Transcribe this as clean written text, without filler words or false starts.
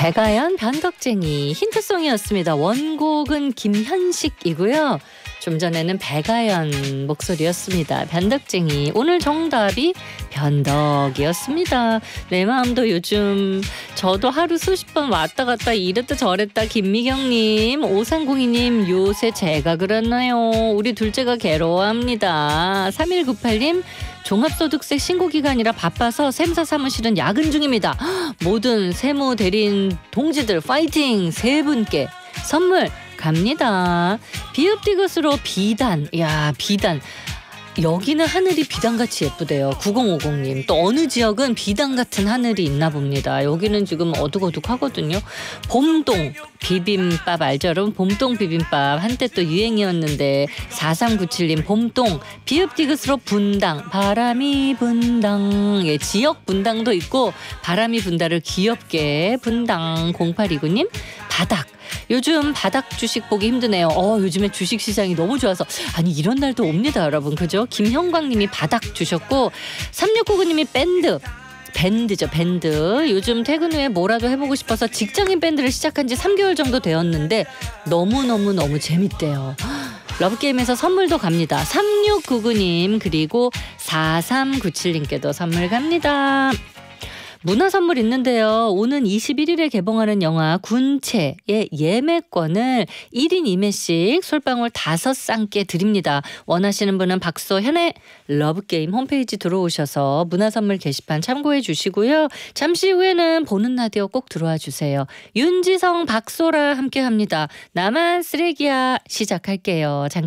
배가연 변덕쟁이 힌트송이었습니다. 원곡은 김현식이고요. 좀 전에는 배가연 목소리였습니다. 변덕쟁이. 오늘 정답이 변덕이었습니다. 내 마음도 요즘 저도 하루 수십 번 왔다 갔다 이랬다 저랬다. 김미경님, 5302님 요새 제가 그랬나요? 우리 둘째가 괴로워합니다. 3198님 종합소득세 신고기간이라 바빠서 셈사 사무실은 야근 중입니다. 모든 세무 대리인 동지들 파이팅! 세 분께 선물 갑니다. 비읍디귿으로 비단. 야, 비단. 여기는 하늘이 비단같이 예쁘대요. 9050님. 또 어느 지역은 비단 같은 하늘이 있나 봅니다. 여기는 지금 어둑어둑하거든요. 봄동 비빔밥 알죠? 여러분 봄동 비빔밥 한때 또 유행이었는데 4397님 봄동 비읍디귿으로 분당 바람이 분당. 예, 지역 분당도 있고 바람이 분다를 귀엽게 분당. 0829님 바닥. 요즘 바닥 주식 보기 힘드네요. 요즘에 주식 시장이 너무 좋아서 아니 이런 날도 옵니다 여러분. 그죠? 김형광님이 바닥 주셨고 3699님이 밴드죠. 밴드. 요즘 퇴근 후에 뭐라도 해보고 싶어서 직장인 밴드를 시작한 지 3개월 정도 되었는데 너무너무 재밌대요. 러브게임에서 선물도 갑니다. 3699님 그리고 4397님께도 선물 갑니다. 문화 선물 있는데요. 오는 21일에 개봉하는 영화 군체의 예매권을 1인 2매씩 솔방울 5쌍께 드립니다. 원하시는 분은 박소현의 러브게임 홈페이지 들어오셔서 문화 선물 게시판 참고해 주시고요. 잠시 후에는 보는 라디오 꼭 들어와 주세요. 윤지성, 박소라 함께합니다. 나만 쓰레기야 시작할게요.